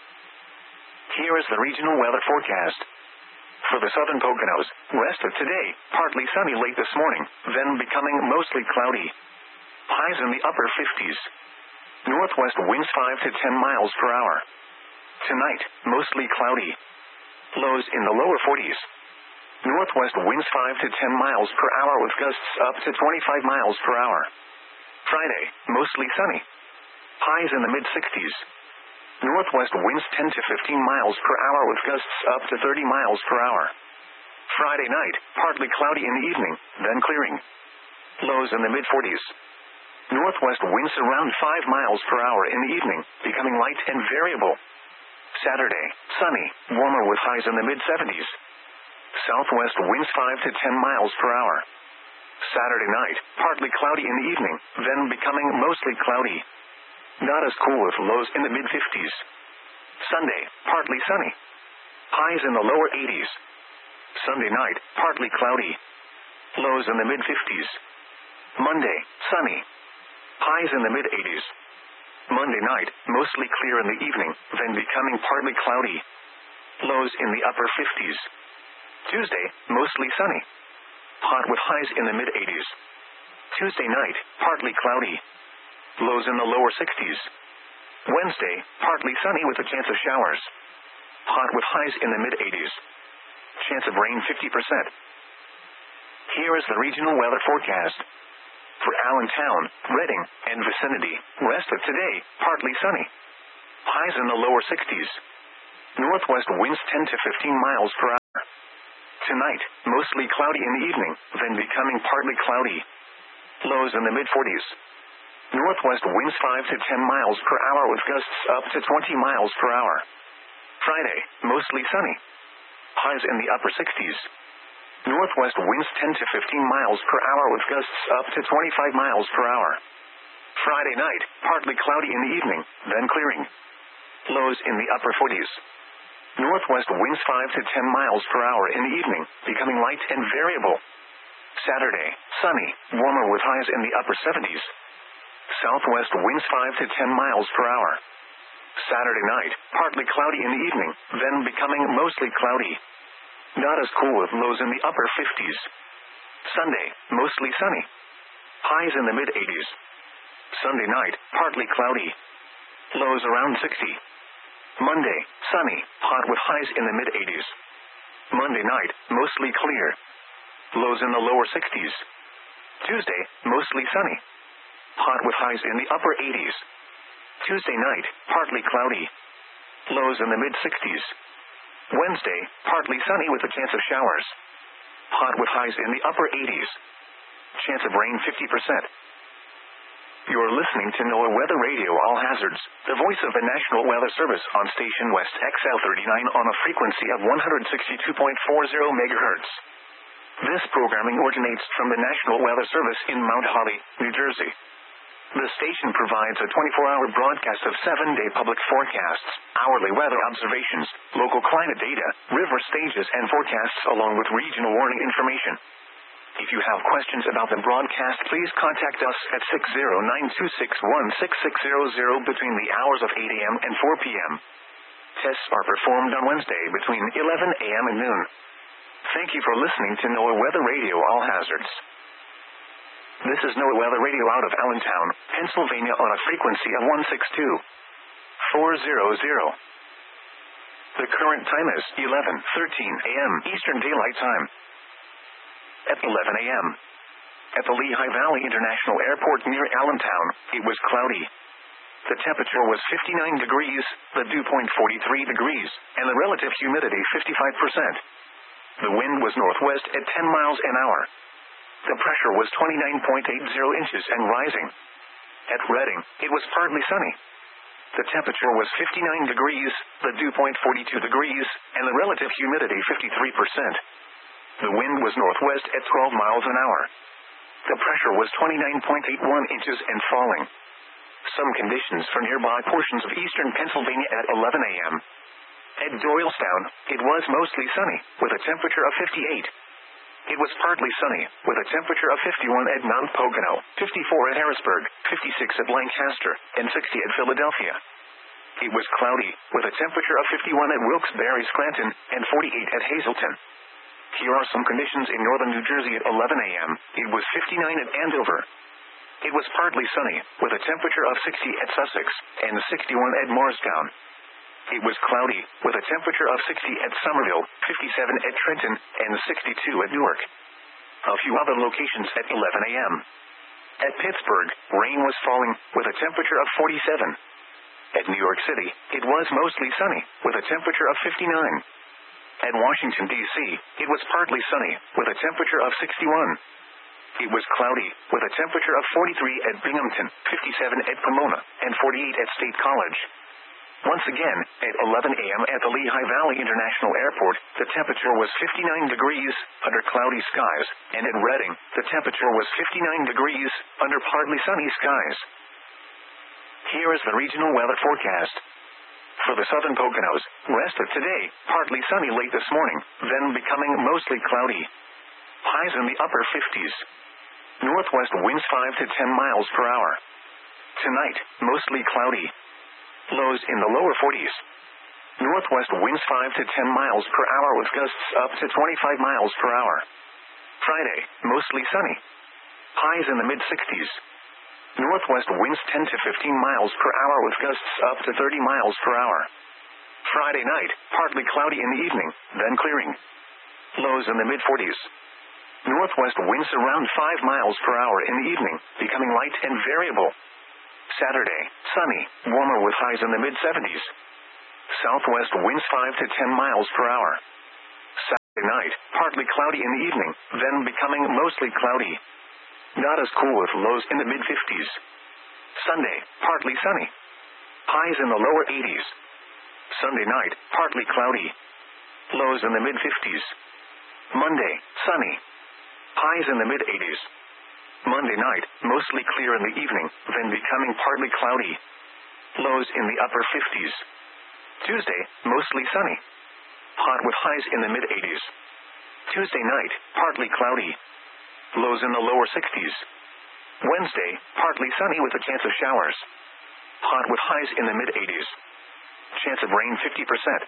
Here is the regional weather forecast. For the southern Poconos, rest of today, partly sunny late this morning, then becoming mostly cloudy. Highs in the upper 50s. Northwest winds 5 to 10 miles per hour. Tonight, mostly cloudy. Lows in the lower 40s. Northwest winds 5 to 10 miles per hour with gusts up to 25 miles per hour. Friday, mostly sunny. Highs in the mid-60s. Northwest winds 10 to 15 miles per hour with gusts up to 30 miles per hour. Friday night, partly cloudy in the evening, then clearing. Lows in the mid-40s. Northwest winds around 5 miles per hour in the evening, becoming light and variable. Saturday, sunny, warmer with highs in the mid-70s. Southwest winds 5 to 10 miles per hour. Saturday night, partly cloudy in the evening, then becoming mostly cloudy. Not as cool with lows in the mid-50s. Sunday, partly sunny. Highs in the lower 80s. Sunday night, partly cloudy. Lows in the mid-50s. Monday, sunny. Highs in the mid-80s. Monday night, mostly clear in the evening, then becoming partly cloudy. Lows in the upper 50s. Tuesday, mostly sunny. Hot with highs in the mid-80s. Tuesday night, partly cloudy. Lows in the lower 60s. Wednesday, partly sunny with a chance of showers. Hot with highs in the mid-80s. Chance of rain 50%. Here is the regional weather forecast. for Allentown, Reading, and vicinity. Rest of today, partly sunny. Highs in the lower 60s. Northwest winds 10 to 15 miles per hour. Tonight, mostly cloudy in the evening, then becoming partly cloudy. Lows in the mid-40s. Northwest winds 5 to 10 miles per hour with gusts up to 20 miles per hour. Friday, mostly sunny. Highs in the upper 60s. Northwest winds 10 to 15 miles per hour with gusts up to 25 miles per hour. Friday night, partly cloudy in the evening, then clearing. Lows in the upper 40s. Northwest winds 5 to 10 miles per hour in the evening, becoming light and variable. Saturday, sunny, warmer with highs in the upper 70s. Southwest winds 5 to 10 miles per hour. Saturday night, partly cloudy in the evening, then becoming mostly cloudy. Not as cool with lows in the upper 50s. Sunday, mostly sunny. Highs in the mid-80s. Sunday night, partly cloudy. Lows around 60. Monday, sunny, hot with highs in the mid-80s. Monday night, mostly clear. Lows in the lower 60s. Tuesday, mostly sunny. Hot with highs in the upper 80s. Tuesday night, partly cloudy. Lows in the mid-60s. Wednesday, partly sunny with a chance of showers. Hot with highs in the upper 80s. Chance of rain 50%. You're listening to NOAA Weather Radio All Hazards, the voice of the National Weather Service on Station West XL39 on a frequency of 162.40 MHz. This programming originates from the National Weather Service in Mount Holly, New Jersey. The station provides a 24-hour broadcast of 7-day public forecasts, hourly weather observations, local climate data, river stages and forecasts along with regional warning information. If you have questions about the broadcast, please contact us at 609-261-6600 between the hours of 8 a.m. and 4 p.m. Tests are performed on Wednesday between 11 a.m. and noon. Thank you for listening to NOAA Weather Radio All Hazards. This is NOAA Weather Radio out of Allentown, Pennsylvania on a frequency of 162.400. The current time is 11:13 a.m. Eastern Daylight Time. At 11 a.m. at the Lehigh Valley International Airport near Allentown, it was cloudy. The temperature was 59 degrees, the dew point 43 degrees, and the relative humidity 55%. The wind was northwest at 10 miles an hour. The pressure was 29.80 inches and rising. At Reading, it was partly sunny. The temperature was 59 degrees, the dew point 42 degrees, and the relative humidity 53%. The wind was northwest at 12 miles an hour. The pressure was 29.81 inches and falling. Some conditions for nearby portions of eastern Pennsylvania at 11 a.m. At Doylestown, it was mostly sunny, with a temperature of 58. It was partly sunny, with a temperature of 51 at Mount Pocono, 54 at Harrisburg, 56 at Lancaster, and 60 at Philadelphia. It was cloudy, with a temperature of 51 at Wilkes-Barre, Scranton, and 48 at Hazleton. Here are some conditions in northern New Jersey at 11 a.m. It was 59 at Andover. It was partly sunny, with a temperature of 60 at Sussex, and 61 at Morristown. It was cloudy, with a temperature of 60 at Somerville, 57 at Trenton, and 62 at Newark. A few other locations at 11 a.m. At Pittsburgh, rain was falling, with a temperature of 47. At New York City, it was mostly sunny, with a temperature of 59. At Washington, D.C., it was partly sunny, with a temperature of 61. It was cloudy, with a temperature of 43 at Binghamton, 57 at Pomona, and 48 at State College. Once again, at 11 a.m. at the Lehigh Valley International Airport, the temperature was 59 degrees, under cloudy skies, and at Reading, the temperature was 59 degrees, under partly sunny skies. Here is the regional weather forecast. For the southern Poconos, rest of today, partly sunny late this morning, then becoming mostly cloudy. Highs in the upper 50s. Northwest winds 5 to 10 miles per hour. Tonight, mostly cloudy. Lows in the lower 40s. Northwest winds 5 to 10 miles per hour with gusts up to 25 miles per hour. Friday, mostly sunny. Highs in the mid-60s. Northwest winds 10 to 15 miles per hour with gusts up to 30 miles per hour. Friday night, partly cloudy in the evening, then clearing. Lows in the mid-40s. Northwest winds around 5 miles per hour in the evening, becoming light and variable. Saturday, sunny, warmer with highs in the mid-70s. Southwest winds 5 to 10 miles per hour. Saturday night, partly cloudy in the evening, then becoming mostly cloudy. Not as cool with lows in the mid-50s. Sunday, partly sunny. Highs in the lower 80s. Sunday night, partly cloudy. Lows in the mid-50s. Monday, sunny. Highs in the mid-80s. Monday night, mostly clear in the evening, then becoming partly cloudy. Lows in the upper 50s. Tuesday, mostly sunny. Hot with highs in the mid-80s. Tuesday night, partly cloudy. Lows in the lower 60s. Wednesday, partly sunny with a chance of showers. Hot with highs in the mid-80s. Chance of rain 50%.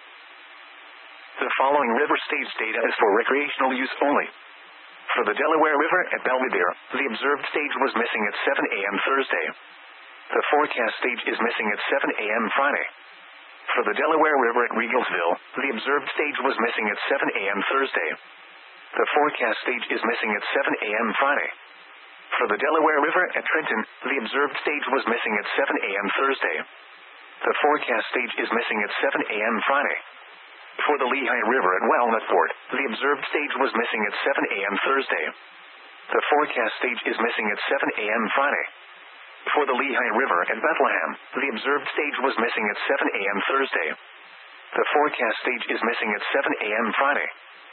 The following river stage data is for recreational use only. For the Delaware River at Belvidere, the observed stage was missing at 7 a.m. Thursday. The forecast stage is missing at 7 a.m. Friday. For the Delaware River at Regalsville, the observed stage was missing at 7 a.m. Thursday. The forecast stage is missing at 7 a.m. Friday. For the Delaware River at Trenton, the observed stage was missing at 7 a.m. Thursday. The forecast stage is missing at 7 a.m. Friday. For the Lehigh River at Walnut Ford, the observed stage was missing at 7 a.m. Thursday. The forecast stage is missing at 7 a.m. Friday. For the Lehigh River at Bethlehem, the observed stage was missing at 7 a.m. Thursday. The forecast stage is missing at 7 a.m. Friday.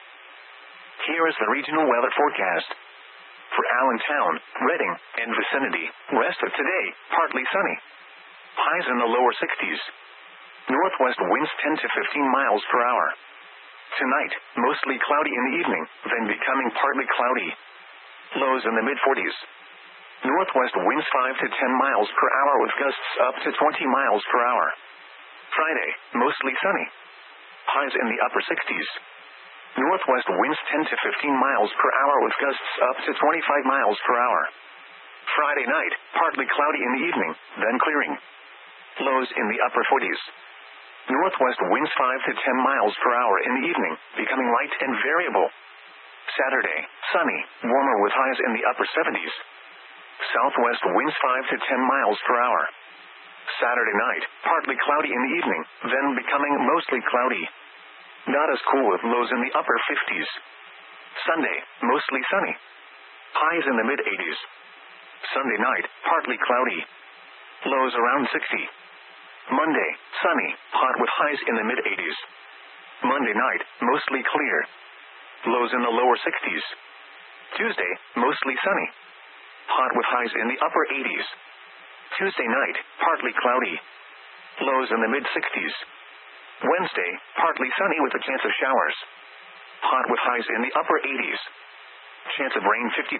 Here is the regional weather forecast. For Allentown, Reading, and vicinity, rest of today, partly sunny. Highs in the lower 60s. Northwest winds 10 to 15 miles per hour. Tonight, mostly cloudy in the evening, then becoming partly cloudy. Lows in the mid-40s. Northwest winds 5 to 10 miles per hour with gusts up to 20 miles per hour. Friday, mostly sunny. Highs in the upper 60s. Northwest winds 10 to 15 miles per hour with gusts up to 25 miles per hour. Friday night, partly cloudy in the evening, then clearing. Lows in the upper 40s. Northwest winds 5 to 10 miles per hour in the evening, becoming light and variable. Saturday, sunny, warmer with highs in the upper 70s. Southwest winds 5 to 10 miles per hour. Saturday night, partly cloudy in the evening, then becoming mostly cloudy. Not as cool with lows in the upper 50s. Sunday, mostly sunny. Highs in the mid-80s. Sunday night, partly cloudy. Lows around 60. Monday, sunny, hot with highs in the mid-80s. Monday night, mostly clear. Lows in the lower 60s. Tuesday, mostly sunny. Hot with highs in the upper 80s. Tuesday night, partly cloudy. Lows in the mid-60s. Wednesday, partly sunny with a chance of showers. Hot with highs in the upper 80s. Chance of rain 50%.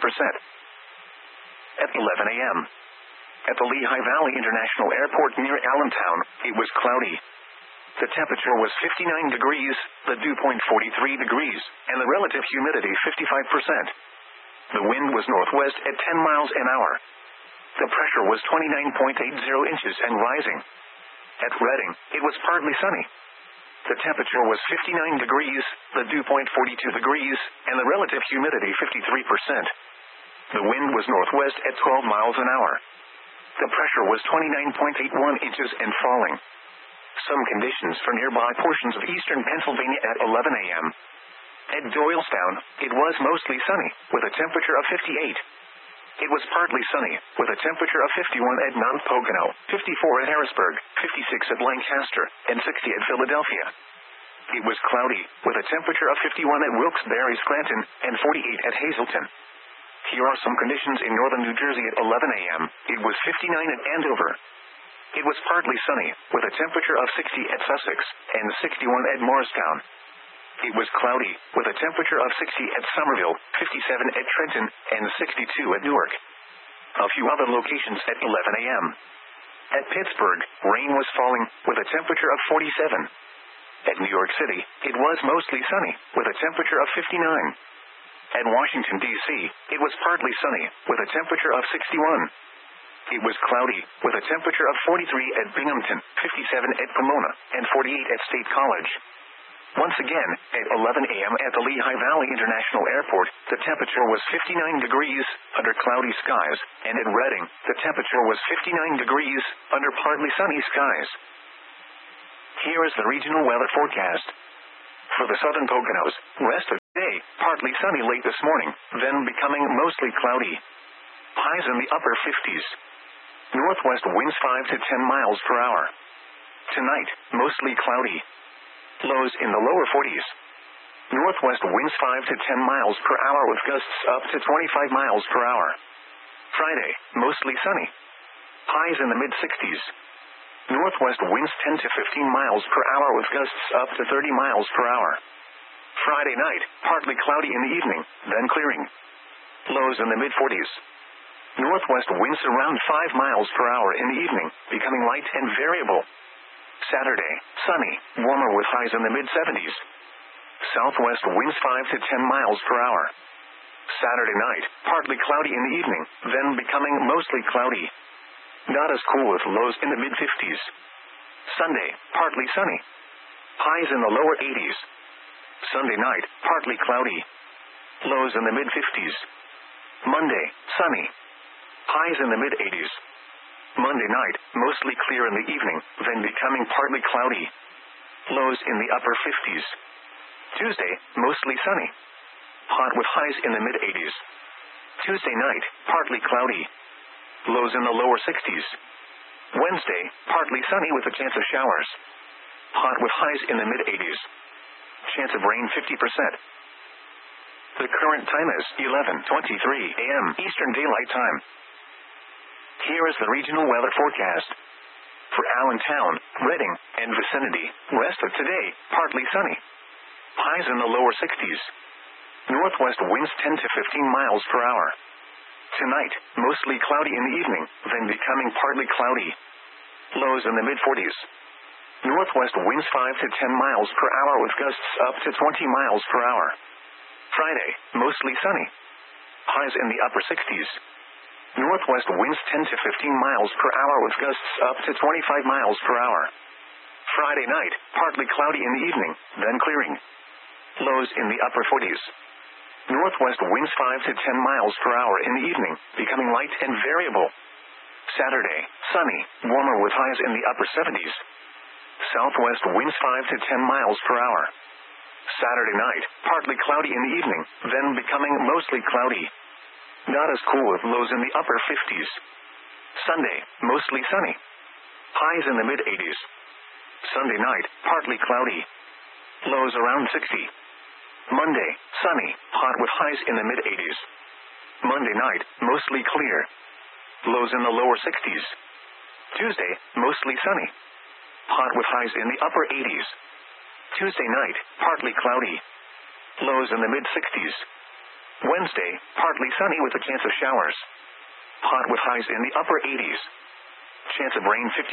At 11 a.m. At the Lehigh Valley International Airport near Allentown, it was cloudy. The temperature was 59 degrees, the dew point 43 degrees, and the relative humidity 55%. The wind was northwest at 10 miles an hour. The pressure was 29.80 inches and rising. At Reading, it was partly sunny. The temperature was 59 degrees, the dew point 42 degrees, and the relative humidity 53%. The wind was northwest at 12 miles an hour. The pressure was 29.81 inches and falling. Some conditions for nearby portions of eastern Pennsylvania at 11 a.m. At Doylestown, it was mostly sunny, with a temperature of 58. It was partly sunny, with a temperature of 51 at Mount Pocono, 54 at Harrisburg, 56 at Lancaster, and 60 at Philadelphia. It was cloudy, with a temperature of 51 at Wilkes-Barre, Scranton, and 48 at Hazleton. Here are some conditions in northern New Jersey at 11 a.m. It was 59 at Andover. It was partly sunny, with a temperature of 60 at Sussex, and 61 at Morristown. It was cloudy, with a temperature of 60 at Somerville, 57 at Trenton, and 62 at Newark. A few other locations at 11 a.m. At Pittsburgh, rain was falling, with a temperature of 47. At New York City, it was mostly sunny, with a temperature of 59. At Washington, D.C., it was partly sunny, with a temperature of 61. It was cloudy, with a temperature of 43 at Binghamton, 57 at Pomona, and 48 at State College. Once again, at 11 a.m. at the Lehigh Valley International Airport, the temperature was 59 degrees, under cloudy skies, and at Redding, the temperature was 59 degrees, under partly sunny skies. Here is the regional weather forecast. For the southern Poconos, rest of the day, partly sunny late this morning, then becoming mostly cloudy. Highs in the upper 50s. Northwest winds 5 to 10 miles per hour. Tonight, mostly cloudy. Lows in the lower 40s. Northwest winds 5 to 10 miles per hour with gusts up to 25 miles per hour. Friday, mostly sunny. Highs in the mid-60s. Northwest winds 10 to 15 miles per hour with gusts up to 30 miles per hour. Friday night, partly cloudy in the evening, then clearing. Lows in the mid-40s. Northwest winds around 5 miles per hour in the evening, becoming light and variable. Saturday, sunny, warmer with highs in the mid-70s. Southwest winds 5 to 10 miles per hour. Saturday night, partly cloudy in the evening, then becoming mostly cloudy. Not as cool with lows in the mid-50s. Sunday, partly sunny. Highs in the lower 80s. Sunday night, partly cloudy. Lows in the mid-50s. Monday, sunny. Highs in the mid-80s. Monday night, mostly clear in the evening, then becoming partly cloudy. Lows in the upper 50s. Tuesday, mostly sunny. Hot with highs in the mid-80s. Tuesday night, partly cloudy. Lows in the lower 60s. Wednesday, partly sunny with a chance of showers. Hot with highs in the mid-80s. Chance of rain 50%. The current time is 11:23 a.m. Eastern Daylight Time. Here is the regional weather forecast. For Allentown, Redding, and vicinity, rest of today, partly sunny. Highs in the lower 60s. Northwest winds 10 to 15 miles per hour. Tonight, mostly cloudy in the evening, then becoming partly cloudy. Lows in the mid-40s. Northwest winds 5 to 10 miles per hour with gusts up to 20 miles per hour. Friday, mostly sunny. Highs in the upper 60s. Northwest winds 10 to 15 miles per hour with gusts up to 25 miles per hour. Friday night, partly cloudy in the evening, then clearing. Lows in the upper 40s. Northwest winds 5 to 10 miles per hour in the evening, becoming light and variable. Saturday, sunny, warmer with highs in the upper 70s. Southwest winds 5 to 10 miles per hour. Saturday night, partly cloudy in the evening, then becoming mostly cloudy. Not as cool with lows in the upper 50s. Sunday, mostly sunny. Highs in the mid-80s. Sunday night, partly cloudy. Lows around 60. Monday, sunny, hot with highs in the mid-80s. Monday night, mostly clear. Lows in the lower 60s. Tuesday, mostly sunny. Hot with highs in the upper 80s. Tuesday night, partly cloudy. Lows in the mid-60s. Wednesday, partly sunny with a chance of showers. Hot with highs in the upper 80s. Chance of rain 50%.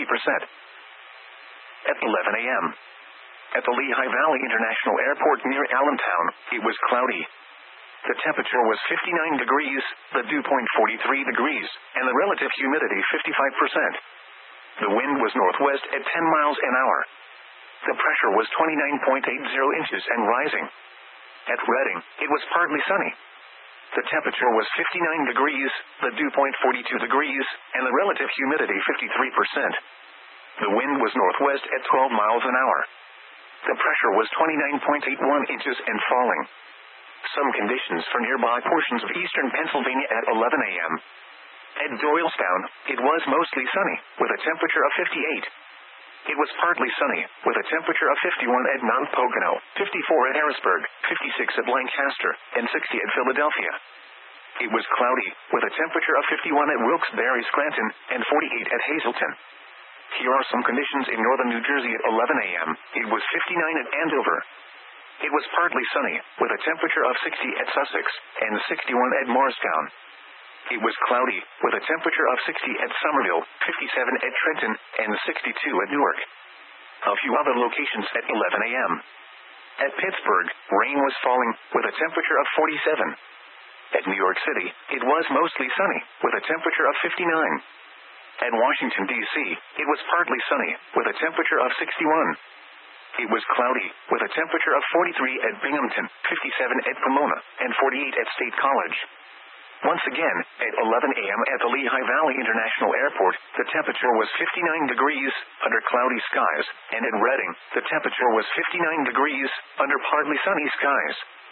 At 11 a.m. At the Lehigh Valley International Airport near Allentown, it was cloudy. The temperature was 59 degrees, the dew point 43 degrees, and the relative humidity 55%. The wind was northwest at 10 miles an hour. The pressure was 29.80 inches and rising. At Redding, it was partly sunny. The temperature was 59 degrees, the dew point 42 degrees, and the relative humidity 53%. The wind was northwest at 12 miles an hour. The pressure was 29.81 inches and falling. Some conditions for nearby portions of eastern Pennsylvania at 11 a.m. At Doylestown, it was mostly sunny, with a temperature of 58. It was partly sunny, with a temperature of 51 at Mount Pocono, 54 at Harrisburg, 56 at Lancaster, and 60 at Philadelphia. It was cloudy, with a temperature of 51 at Wilkes-Barre, Scranton, and 48 at Hazleton. Here are some conditions in northern New Jersey at 11 a.m. It was 59 at Andover. It was partly sunny, with a temperature of 60 at Sussex, and 61 at Morristown. It was cloudy, with a temperature of 60 at Somerville, 57 at Trenton, and 62 at Newark. A few other locations at 11 a.m. At Pittsburgh, rain was falling, with a temperature of 47. At New York City, it was mostly sunny, with a temperature of 59. At Washington, D.C., it was partly sunny, with a temperature of 61. It was cloudy, with a temperature of 43 at Binghamton, 57 at Pomona, and 48 at State College. Once again, at 11 a.m. at the Lehigh Valley International Airport, the temperature was 59 degrees, under cloudy skies, and at Redding, the temperature was 59 degrees, under partly sunny skies.